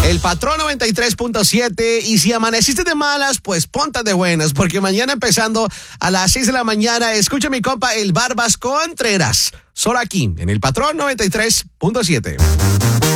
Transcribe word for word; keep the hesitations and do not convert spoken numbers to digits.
El Patrón noventa y tres punto siete. Y si amaneciste de malas, pues ponte de buenas, porque mañana empezando a las seis de la mañana, escucha mi compa el Barbas Contreras, solo aquí en el Patrón noventa y tres punto siete.